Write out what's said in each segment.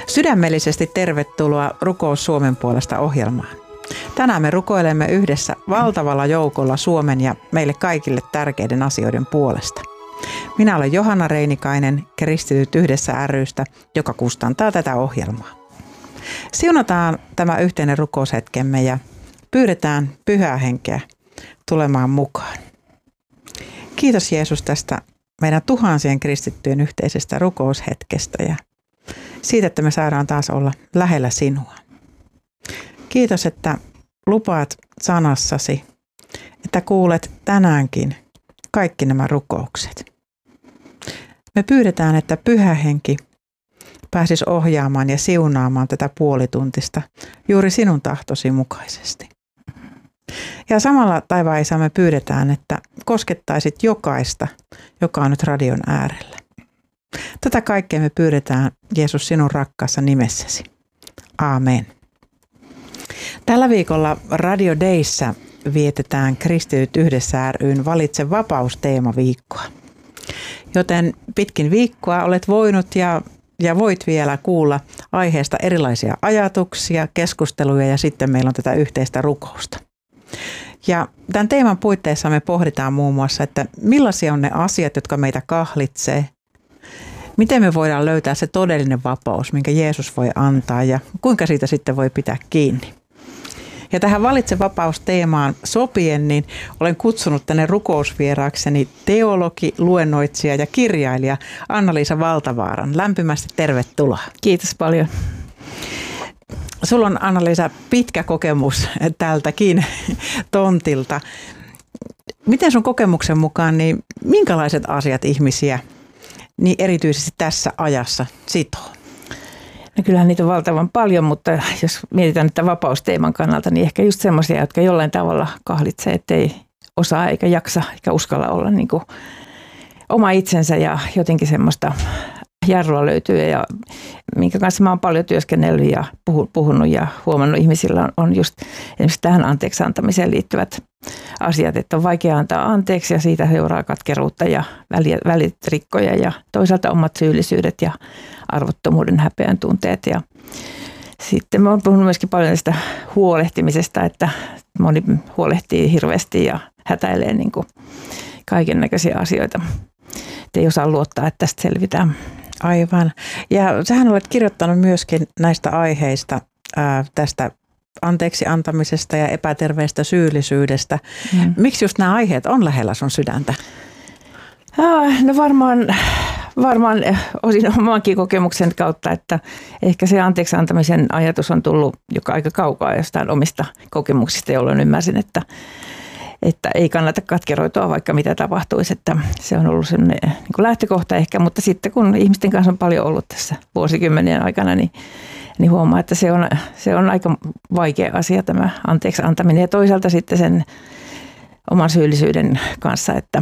Sydämellisesti tervetuloa Rukous Suomen puolesta -ohjelmaan. Tänään me rukoilemme yhdessä valtavalla joukolla Suomen ja meille kaikille tärkeiden asioiden puolesta. Minä olen Johanna Reinikainen, Kristityt yhdessä ry:stä, joka kustantaa tätä ohjelmaa. Siunataan tämä yhteinen rukoushetkemme ja pyydetään Pyhää Henkeä tulemaan mukaan. Kiitos Jeesus tästä meidän tuhansien kristittyjen yhteisestä rukoushetkestä ja siitä, että me saadaan taas olla lähellä sinua. Kiitos, että lupaat sanassasi, että kuulet tänäänkin kaikki nämä rukoukset. Me pyydetään, että Pyhä Henki pääsisi ohjaamaan ja siunaamaan tätä puolituntista juuri sinun tahtosi mukaisesti. Ja samalla taivaan Isä, me pyydetään, että koskettaisit jokaista, joka on nyt radion äärellä. Tätä kaikkea me pyydetään, Jeesus, sinun rakkaassa nimessäsi. Aamen. Tällä viikolla Radio Dayssä vietetään Kristityt yhdessä ry:n Valitse vapaus -teemaviikkoa. Joten pitkin viikkoa olet voinut ja voit vielä kuulla aiheesta erilaisia ajatuksia, keskusteluja ja sitten meillä on tätä yhteistä rukousta. Ja tämän teeman puitteissa me pohditaan muun muassa, että millaisia on ne asiat, jotka meitä kahlitsee, miten me voidaan löytää se todellinen vapaus, minkä Jeesus voi antaa ja kuinka siitä sitten voi pitää kiinni. Ja tähän Valitse vapaus -teemaan sopien, niin olen kutsunut tänne rukousvieraakseni teologi, luennoitsija ja kirjailija Anna-Liisa Valtavaaran. Lämpimästi tervetuloa. Kiitos paljon. Sulla on, Anna-Liisa, pitkä kokemus tältäkin tontilta. Miten sun kokemuksen mukaan, niin minkälaiset asiat ihmisiä niin erityisesti tässä ajassa sitoo? No kyllähän niitä on valtavan paljon, mutta jos mietitään että vapausteeman kannalta, niin ehkä just semmoisia, jotka jollain tavalla kahlitsee, ettei osaa eikä jaksa eikä uskalla olla niin kuin oma itsensä ja jotenkin semmoista jarrua löytyy ja minkä kanssa mä oon paljon työskennellyt ja puhunut ja huomannut ihmisillä on just esimerkiksi tähän anteeksi antamiseen liittyvät asiat, että on vaikea antaa anteeksi ja siitä seuraa katkeruutta ja välitrikkoja ja toisaalta omat syyllisyydet ja arvottomuuden häpeän tunteet. Ja sitten mä oon puhunut myöskin paljon tästä huolehtimisesta, että moni huolehtii hirveästi ja hätäilee niin kuin kaiken näköisiä asioita. Et ei osaa luottaa, että tästä selvitään. Aivan. Ja sähän olet kirjoittanut myöskin näistä aiheista, tästä anteeksi antamisesta ja epäterveestä syyllisyydestä. Miksi just nämä aiheet on lähellä sun sydäntä? No varmaan osin omankin kokemuksen kautta, että ehkä se anteeksi antamisen ajatus on tullut joka aika kaukaa jostain omista kokemuksista, jolloin ymmärsin, että ei kannata katkeroitua vaikka mitä tapahtuisi, että se on ollut sellainen niin kuin lähtökohta ehkä, mutta sitten kun ihmisten kanssa on paljon ollut tässä vuosikymmenien aikana, niin huomaa, että se on aika vaikea asia tämä anteeksi antaminen ja toisaalta sitten sen oman syyllisyyden kanssa, että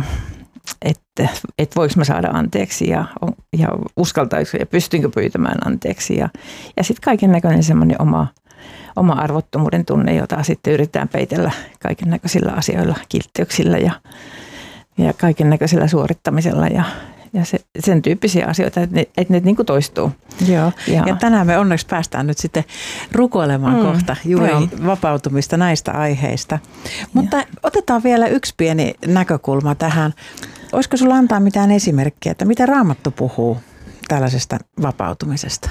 voiko mä saada anteeksi ja uskaltaisi ja pystynkö pyytämään anteeksi ja sitten kaiken näköinen semmoinen oma arvottomuuden tunne, jota sitten yritetään peitellä kaiken näköisillä asioilla, kiltteyksillä ja kaiken näköisellä suorittamisella ja sen tyyppisiä asioita, että ne niin kuin toistuu. Joo. Ja tänään me onneksi päästään nyt sitten rukoilemaan kohta juuri vapautumista näistä aiheista. Mutta otetaan vielä yksi pieni näkökulma tähän. Olisiko sulla antaa mitään esimerkkiä, että mitä Raamattu puhuu tällaisesta vapautumisesta?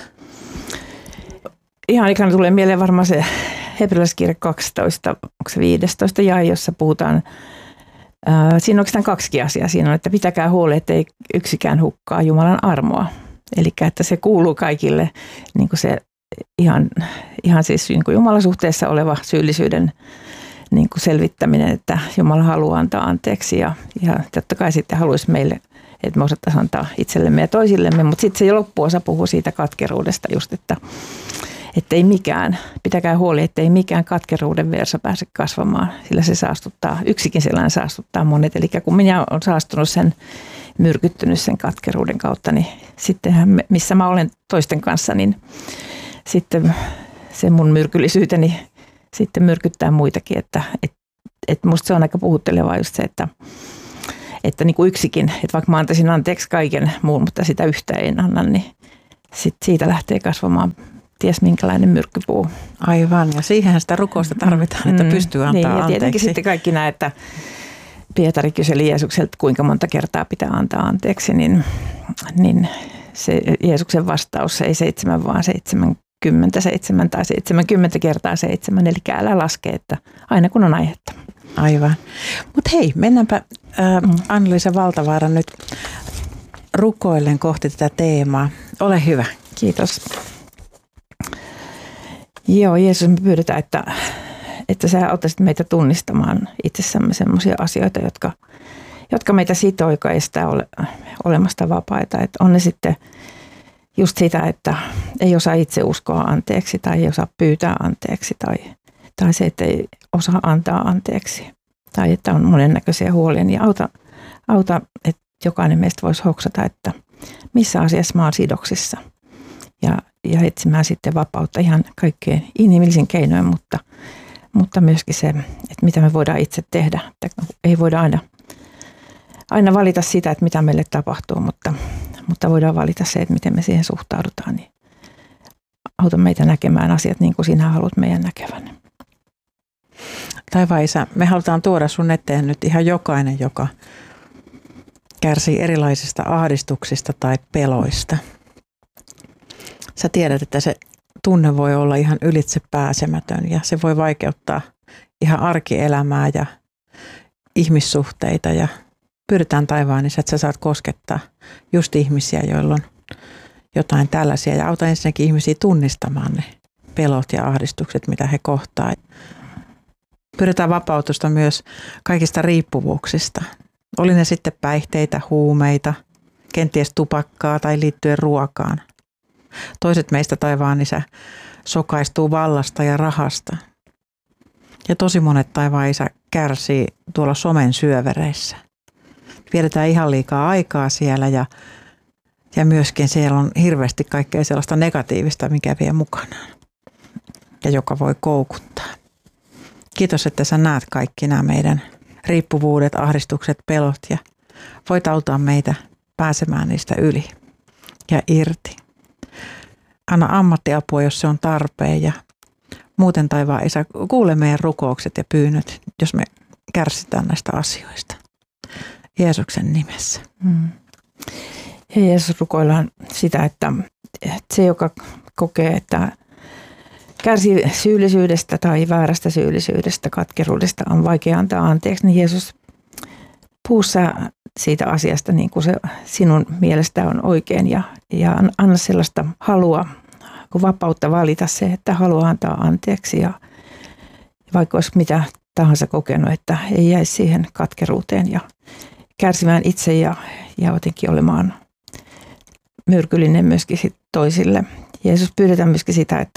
Ihan ikään tulee mieleen varmaan se Hebrealaiskirja 12, onko se 15 jae, jossa puhutaan, siinä on oikeastaan kaksikin asiaa. Siinä on, että pitäkää huoli, ettei yksikään hukkaa Jumalan armoa. Eli että se kuuluu kaikille niin kuin se ihan siis niin kuin Jumalan suhteessa oleva syyllisyyden niin kuin selvittäminen, että Jumala haluaa antaa anteeksi ja totta kai sitten haluaisi meille, että me osattaisiin antaa itsellemme ja toisillemme, mutta sitten se loppuosa puhuu siitä katkeruudesta just, että ei mikään, pitäkää huoli, ettei mikään katkeruuden verso pääse kasvamaan, sillä se saastuttaa, yksikin sellainen saastuttaa monet. Eli kun minä olen saastunut myrkyttynyt sen katkeruuden kautta, niin sittenhän missä mä olen toisten kanssa, niin sitten se mun myrkyllisyyteni sitten myrkyttää muitakin, että musta se on aika puhuttelevaa just se, että niin kuin yksikin, että vaikka mä antaisin anteeksi kaiken muun, mutta sitä yhtä en anna, niin siitä lähtee kasvamaan ties minkälainen myrkkypuu. Aivan, ja siihenhän sitä rukousta tarvitaan, että pystyy antaa niin, ja tietenkin anteeksi. sitten kaikki nämä, että Pietari kyseli Jeesukselta, kuinka monta kertaa pitää antaa anteeksi, niin se Jeesuksen vastaus ei 7, vaan 77 tai 70 kertaa 7, eli älä laske, että aina kun on aihetta. Aivan. Mutta hei, mennäänpä Anna-Liisa Valtavaara nyt rukoillen kohti tätä teemaa. Ole hyvä. Kiitos. Joo, Jeesus, me pyydetään, että sä auttaisit meitä tunnistamaan itsessämme sellaisia asioita, jotka meitä sitoo, joka estää olemasta vapaita. Että on ne sitten just sitä, että ei osaa itse uskoa anteeksi tai ei osaa pyytää anteeksi tai se, että ei osaa antaa anteeksi tai että on monennäköisiä huolia, niin auta, että jokainen meistä voisi hoksata, että missä asiassa mä oon sidoksissa ja etsimään sitten vapautta ihan kaikkein inhimillisin keinoin, mutta myöskin se, että mitä me voidaan itse tehdä. Että ei voida aina valita sitä, että mitä meille tapahtuu, mutta voidaan valita se, että miten me siihen suhtaudutaan. Niin auta meitä näkemään asiat niin kuin sinä haluat meidän näkevän. Taivaan Isä, me halutaan tuoda sun eteen nyt ihan jokainen, joka kärsii erilaisista ahdistuksista tai peloista. Sä tiedät, että se tunne voi olla ihan ylitse pääsemätön ja se voi vaikeuttaa ihan arkielämää ja ihmissuhteita ja pyydetään taivaan, että sä saat koskettaa just ihmisiä, joilla on jotain tällaisia ja auta ensinnäkin ihmisiä tunnistamaan ne pelot ja ahdistukset, mitä he kohtaa. Pyydetään vapautusta myös kaikista riippuvuuksista. Oli ne sitten päihteitä, huumeita, kenties tupakkaa tai liittyen ruokaan. Toiset meistä taivaan Isä sokaistuu vallasta ja rahasta. Ja tosi monet taivaan Isä kärsii tuolla somen syövereissä. Viedetään ihan liikaa aikaa siellä ja myöskin siellä on hirveästi kaikkea sellaista negatiivista, mikä vie mukanaan ja joka voi koukuttaa. Kiitos, että sä näet kaikki nämä meidän riippuvuudet, ahdistukset, pelot ja voit auttaa meitä pääsemään niistä yli ja irti. Anna ammattiapua, jos se on tarpeen ja muuten taivaan Isä, kuule meidän rukoukset ja pyynnöt, jos me kärsitään näistä asioista. Jeesuksen nimessä. Ja Jeesus, rukoillaan sitä, että se, joka kokee, että kärsii syyllisyydestä tai väärästä syyllisyydestä, katkeruudesta, on vaikea antaa anteeksi, niin Jeesus, puhu sä siitä asiasta niin kuin se sinun mielestä on oikein ja anna sellaista halua, kun vapautta valita se, että haluaa antaa anteeksi ja vaikka olisi mitä tahansa kokenut, että ei jäisi siihen katkeruuteen ja kärsimään itse ja jotenkin olemaan myrkyllinen myöskin sit toisille. Jeesus, pyydetään myöskin sitä, että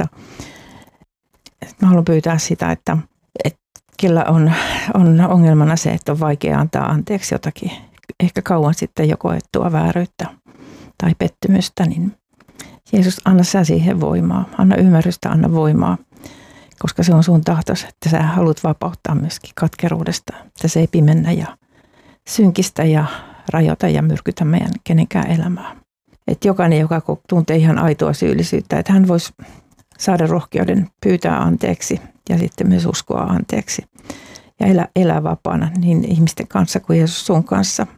mä haluan pyytää sitä, että kellä on ongelmana se, että on vaikea antaa anteeksi jotakin, ehkä kauan sitten jo koettua vääryyttä tai pettymystä, niin Jeesus, anna sä siihen voimaa, anna ymmärrystä, anna voimaa, koska se on sun tahtos, että sä haluat vapauttaa myöskin katkeruudesta, että se ei pimennä ja synkistä ja rajoita ja myrkytä meidän kenenkään elämää. Että jokainen, joka tuntee ihan aitoa syyllisyyttä, että hän voisi saada rohkeuden pyytää anteeksi ja sitten myös uskoa anteeksi ja elää vapaana niin ihmisten kanssa kuin Jeesus sun kanssa.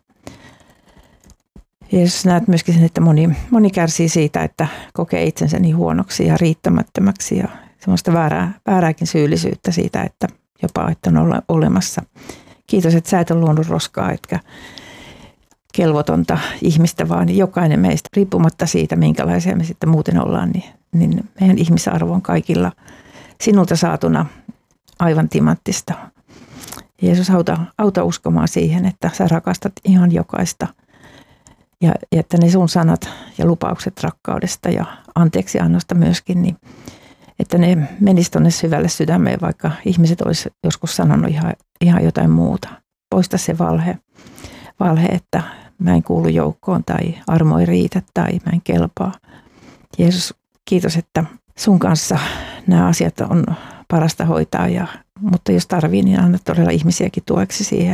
Jeesus, näet myöskin sen, että moni kärsii siitä, että kokee itsensä niin huonoksi ja riittämättömäksi ja semmoista väärääkin syyllisyyttä siitä, että jopa että on olemassa. Kiitos, että sä et ole luonut roskaa, etkä kelvotonta ihmistä, vaan jokainen meistä, riippumatta siitä, minkälaisia me sitten muuten ollaan, niin meidän ihmisarvo on kaikilla sinulta saatuna aivan timanttista. Jeesus, auta uskomaan siihen, että sä rakastat ihan jokaista ja että ne sun sanat ja lupaukset rakkaudesta ja anteeksiannosta myöskin, niin että ne menis tuonne syvälle sydämeen, vaikka ihmiset olisi joskus sanonut ihan jotain muuta. Poista se valhe, että mä en kuulu joukkoon tai armo ei riitä tai mä en kelpaa. Jeesus, kiitos, että sun kanssa nämä asiat on parasta hoitaa, mutta jos tarvii, niin anna todella ihmisiäkin tueksi siihen.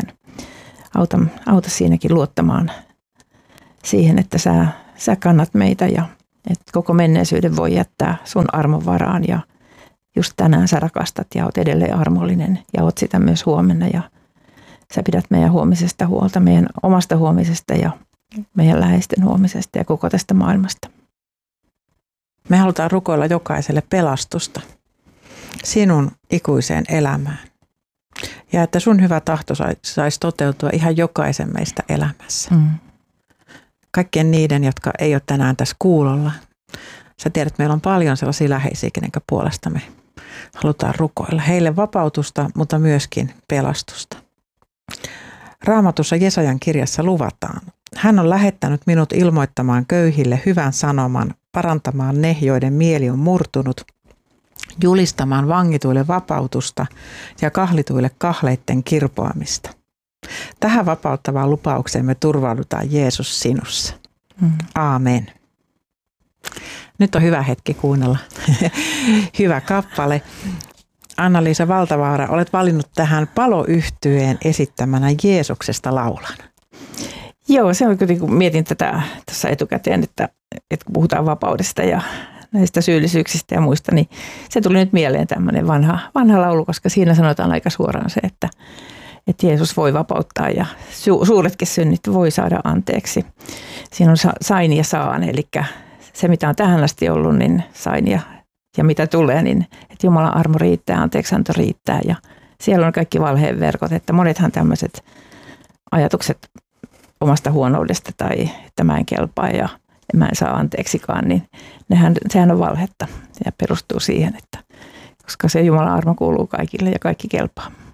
Auta siinäkin luottamaan siihen, että sä kannat meitä ja Että koko menneisyyden voi jättää sun armon varaan ja just tänään sä rakastat ja oot edelleen armollinen ja oot sitä myös huomenna ja sä pidät meidän huomisesta huolta, meidän omasta huomisesta ja meidän läheisten huomisesta ja koko tästä maailmasta. Me halutaan rukoilla jokaiselle pelastusta sinun ikuiseen elämään. Ja että sun hyvä tahto saisi toteutua ihan jokaisen meistä elämässä. Kaikkien niiden, jotka ei ole tänään tässä kuulolla. Sä tiedät, että meillä on paljon sellaisia läheisiä, kenen puolesta me halutaan rukoilla. Heille vapautusta, mutta myöskin pelastusta. Raamatussa Jesajan kirjassa luvataan. Hän on lähettänyt minut ilmoittamaan köyhille hyvän sanoman, parantamaan ne, joiden mieli on murtunut, julistamaan vangituille vapautusta ja kahlituille kahleitten kirpoamista. Tähän vapauttavaan lupaukseen me turvaudutaan Jeesus sinussa. Aamen. Nyt on hyvä hetki kuunnella. Hyvä kappale. Anna-Liisa Valtavaara, olet valinnut tähän Palo-yhtyeen esittämänä Jeesuksesta laulan. Joo, se on kyllä, kun mietin tätä tuossa etukäteen, että kun puhutaan vapaudesta ja näistä syyllisyyksistä ja muista, niin se tuli nyt mieleen tämmöinen vanha laulu, koska siinä sanotaan aika suoraan se, että Jeesus voi vapauttaa ja suuretkin synnit voi saada anteeksi. Siinä on sain ja saan, eli se mitä on tähän asti ollut, niin sain ja mitä tulee, niin että Jumalan armo riittää, anteeksianto riittää ja siellä on kaikki valheen verkot, että monethan tämmöiset ajatukset omasta huonoudesta tai että mä en kelpaa ja mä en saa anteeksikaan, niin sehän on valhetta ja perustuu siihen, että koska se Jumalan armo kuuluu kaikille ja kaikki kelpaa.